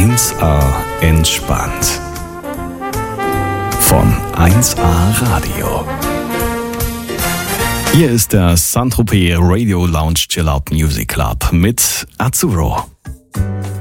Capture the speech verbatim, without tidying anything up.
eins A entspannt. Von eins A Radio. Hier ist der Saint-Tropez Radio Lounge Chill Out Music Club mit Azzurro.